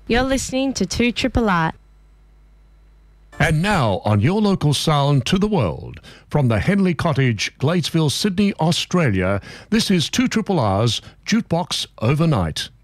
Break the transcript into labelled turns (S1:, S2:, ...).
S1: You're listening to 2 Triple R.
S2: And now on your local sound to the world, from the Henley Cottage, Gladesville, Sydney, Australia, this is 2 Triple R's Jukebox Overnight.